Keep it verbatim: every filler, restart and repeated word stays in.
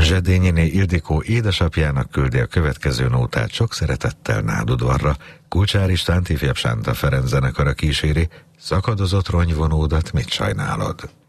Zsedényiné Ildikó édesapjának küldi a következő nótát sok szeretettel Nádudvarra. Kulcsár István ifjabb Sánta Ferenc zenekara kíséri. Szakadozott rongyvonódat mit sajnálod?